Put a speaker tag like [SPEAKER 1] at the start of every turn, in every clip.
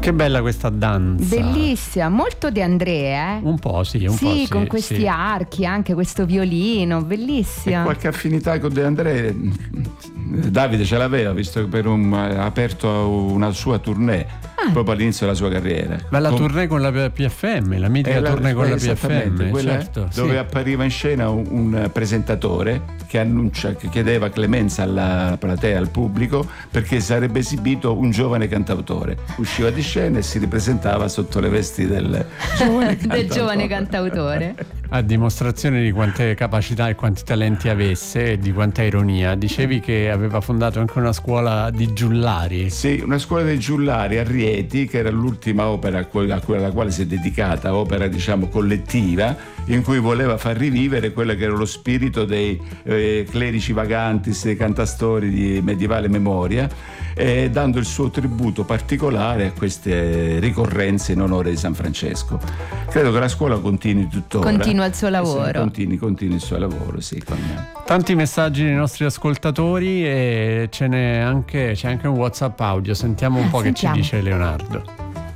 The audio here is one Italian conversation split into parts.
[SPEAKER 1] Che bella questa danza.
[SPEAKER 2] Bellissima, molto De André, eh?
[SPEAKER 1] Un po', sì, un po'.
[SPEAKER 2] Sì, con questi archi, anche questo violino, bellissima.
[SPEAKER 3] E qualche affinità con De André Davide ce l'aveva, visto che ha aperto una sua tournée proprio all'inizio della sua carriera.
[SPEAKER 1] Ma la tournée con la PFM, la mitica tournée con la PFM,
[SPEAKER 3] quella
[SPEAKER 1] certo,
[SPEAKER 3] dove appariva in scena un presentatore che chiedeva clemenza alla platea, al pubblico, perché sarebbe esibito un giovane cantautore. Usciva di scena e si ripresentava sotto le vesti del
[SPEAKER 2] giovane cantautore.
[SPEAKER 1] A dimostrazione di quante capacità e quanti talenti avesse e di quanta ironia, dicevi che aveva fondato anche una scuola di giullari.
[SPEAKER 3] Sì, una scuola dei giullari a Rieti, che era l'ultima opera alla quale si è dedicata, opera diciamo collettiva, in cui voleva far rivivere quello che era lo spirito dei clerici vagantis, dei cantastori di medievale memoria, dando il suo tributo particolare a queste ricorrenze in onore di San Francesco. Credo che la scuola continui tuttora.
[SPEAKER 2] Continua il suo lavoro.
[SPEAKER 3] Continui il suo lavoro, sì.
[SPEAKER 1] Tanti messaggi dei nostri ascoltatori e c'è anche un WhatsApp audio. Sentiamo un po' che ci dice Leonardo.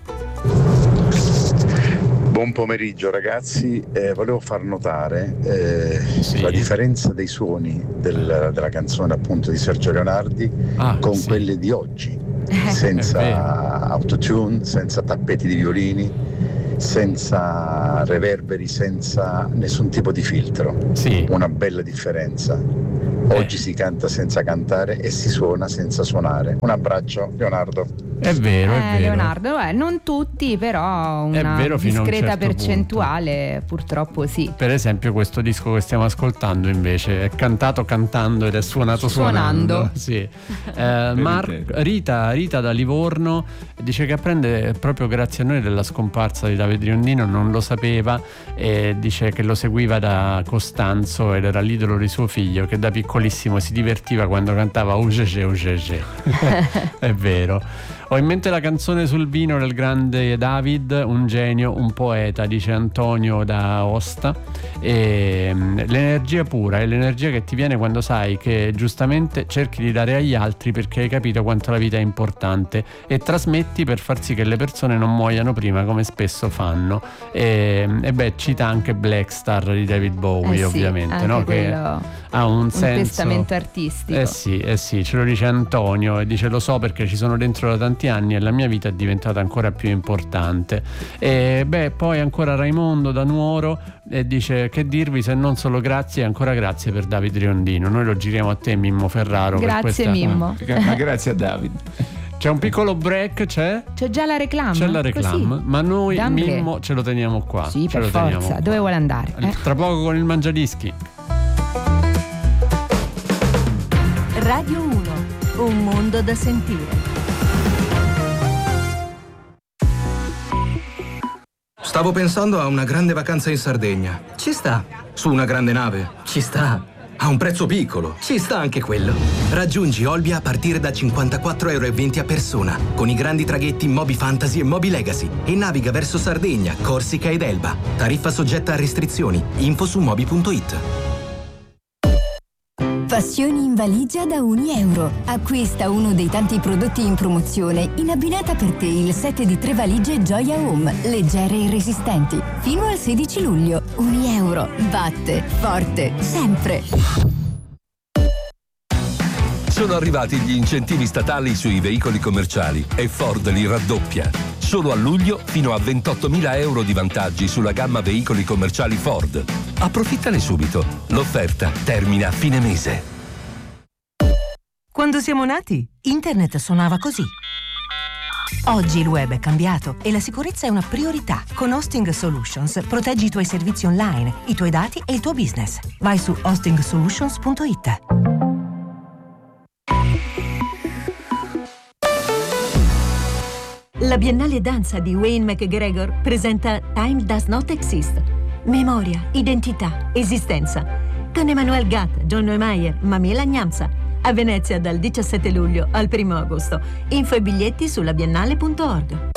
[SPEAKER 4] Buon pomeriggio ragazzi, volevo far notare la differenza dei suoni della canzone appunto di Sergio Leonardi con quelle di oggi, senza autotune, senza tappeti di violini, senza reverberi, senza nessun tipo di filtro. Una bella differenza. Oggi si canta senza cantare e si suona senza suonare. Un abbraccio, Leonardo.
[SPEAKER 1] È vero.
[SPEAKER 2] Leonardo, non tutti, però una discreta percentuale purtroppo sì.
[SPEAKER 1] Per esempio questo disco che stiamo ascoltando invece è cantato cantando ed è suonato suonando. Sì. Rita da Livorno dice che apprende proprio grazie a noi della scomparsa di Davide Riondino, non lo sapeva, e dice che lo seguiva da Costanzo ed era l'idolo di suo figlio, che da piccolissimo si divertiva quando cantava Ugege Ugege. È vero. Ho in mente la canzone sul vino del grande David, un genio, un poeta, dice Antonio da Aosta. E l'energia pura è l'energia che ti viene quando sai che giustamente cerchi di dare agli altri perché hai capito quanto la vita è importante e trasmetti per far sì che le persone non muoiano prima, come spesso fanno. E cita anche Black Star di David Bowie, ovviamente, no? Che ha un senso,
[SPEAKER 2] testamento artistico.
[SPEAKER 1] Sì, ce lo dice Antonio e dice: lo so perché ci sono dentro da tanti anni e la mia vita è diventata ancora più importante. E poi ancora Raimondo da Nuoro dice: che dirvi se non solo grazie e ancora grazie per Davide Riondino. Noi lo giriamo a te, Mimmo Ferraro.
[SPEAKER 2] Grazie
[SPEAKER 1] per questa...
[SPEAKER 2] Mimmo.
[SPEAKER 3] Ma grazie a Davide.
[SPEAKER 1] C'è un piccolo break, c'è
[SPEAKER 2] già la reclama.
[SPEAKER 1] C'è la reclama, così. Ma noi Mimmo ce lo teniamo qua.
[SPEAKER 2] Sì, per forza. Dove vuole andare?
[SPEAKER 1] Tra poco con il Mangiadischi.
[SPEAKER 5] Radio 1, un mondo da sentire.
[SPEAKER 6] Stavo pensando a una grande vacanza in Sardegna. Ci sta. Su una grande nave. Ci sta. A un prezzo piccolo. Ci sta anche quello. Raggiungi Olbia a partire da 54,20 € a persona, con i grandi traghetti Moby Fantasy e Moby Legacy, e naviga verso Sardegna, Corsica ed Elba. Tariffa soggetta a restrizioni. Info su moby.it.
[SPEAKER 7] Passioni in valigia da €1. Acquista uno dei tanti prodotti in promozione in abbinata per te il set di 3 valigie Gioia Home, leggere e resistenti. Fino al 16 luglio. €1. Batte forte sempre.
[SPEAKER 8] Sono arrivati gli incentivi statali sui veicoli commerciali e Ford li raddoppia. Solo a luglio fino a €28.000 di vantaggi sulla gamma veicoli commerciali Ford. Approfittane subito. L'offerta termina a fine mese.
[SPEAKER 9] Quando siamo nati, internet suonava così. Oggi il web è cambiato e la sicurezza è una priorità. Con Hosting Solutions proteggi i tuoi servizi online, i tuoi dati e il tuo business. Vai su hostingsolutions.it.
[SPEAKER 5] La Biennale Danza di Wayne McGregor presenta Time Does Not Exist. Memoria, identità, esistenza. Con Emmanuel Gatt, John Neumeier, Mamela Gnamsa. A Venezia dal 17 luglio al 1 agosto. Info e biglietti sulla biennale.org.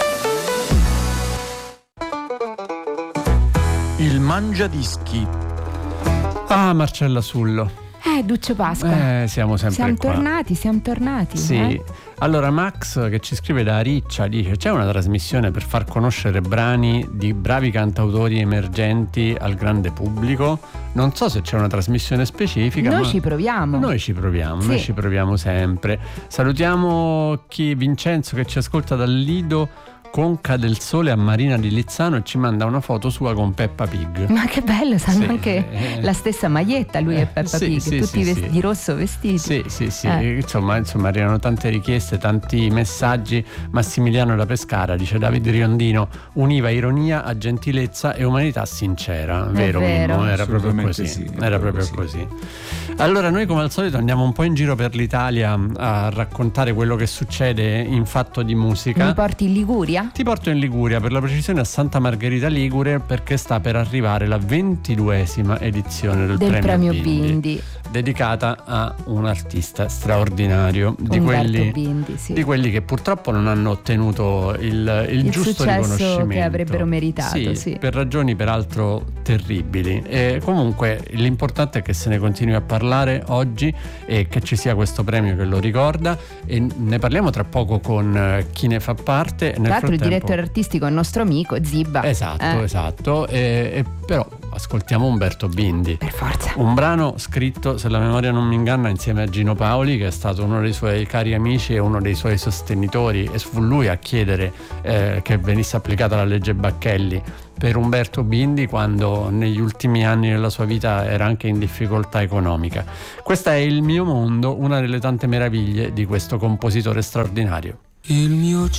[SPEAKER 10] Il Mangiadischi.
[SPEAKER 1] Marcella Sullo.
[SPEAKER 2] Duccio Pasqua.
[SPEAKER 1] Siamo sempre qua.
[SPEAKER 2] Siamo tornati.
[SPEAKER 1] Sì. Allora Max, che ci scrive da Riccia, dice: c'è una trasmissione per far conoscere brani di bravi cantautori emergenti al grande pubblico? Non so se c'è una trasmissione specifica.
[SPEAKER 2] Noi ci proviamo.
[SPEAKER 1] Noi ci proviamo sempre. Salutiamo Vincenzo che ci ascolta dal Lido Conca del Sole a Marina di Lizzano e ci manda una foto sua con Peppa Pig.
[SPEAKER 2] Ma che bello, sanno anche la stessa maglietta lui e Peppa Pig, tutti di rosso vestiti.
[SPEAKER 1] Sì. Insomma arrivano tante richieste, tanti messaggi. Massimiliano da Pescara dice: David Riondino univa ironia a gentilezza e umanità sincera. Vero. Mimmo? Era proprio così. Era proprio così. Allora noi come al solito andiamo un po' in giro per l'Italia a raccontare quello che succede in fatto di musica.
[SPEAKER 2] Mi porti in Liguria?
[SPEAKER 1] Ti porto in Liguria, per la precisione a Santa Margherita Ligure, perché sta per arrivare la 22esima edizione del premio Bindi, dedicata a un artista straordinario, di quelli che purtroppo non hanno ottenuto il giusto riconoscimento
[SPEAKER 2] che avrebbero meritato,
[SPEAKER 1] per ragioni peraltro terribili. E comunque l'importante è che se ne continui a parlare oggi e che ci sia questo premio che lo ricorda, e ne parliamo tra poco con chi ne fa parte.
[SPEAKER 2] Il direttore artistico è il nostro amico Zibba.
[SPEAKER 1] Esatto. E però ascoltiamo Umberto Bindi.
[SPEAKER 2] Per forza.
[SPEAKER 1] Un brano scritto, se la memoria non mi inganna, insieme a Gino Paoli, che è stato uno dei suoi cari amici e uno dei suoi sostenitori, e fu lui a chiedere che venisse applicata la legge Bacchelli per Umberto Bindi quando negli ultimi anni della sua vita era anche in difficoltà economica. Questa è Il mio mondo, una delle tante meraviglie di questo compositore straordinario.
[SPEAKER 10] Il mio